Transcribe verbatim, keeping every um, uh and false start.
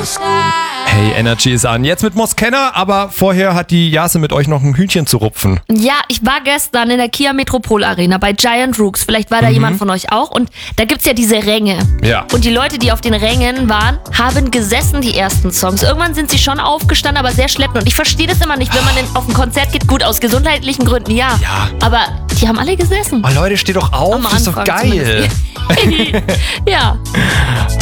Hey, Energy ist an. Jetzt mit Moskenna, aber vorher hat die Jase mit euch noch ein Hühnchen zu rupfen. Ja, ich war gestern in der Kia Metropol Arena bei Giant Rooks. Vielleicht war da mhm. jemand von euch auch. Und da gibt's ja diese Ränge. Ja. Und die Leute, die auf den Rängen waren, haben gesessen, die ersten Songs. Irgendwann sind sie schon aufgestanden, aber sehr schleppend. Und ich verstehe das immer nicht, wenn man in, auf ein Konzert geht. Gut, aus gesundheitlichen Gründen, ja. Ja. Aber die haben alle gesessen. Oh Leute, steht doch auf, Am das ist doch Anfang geil. Ja.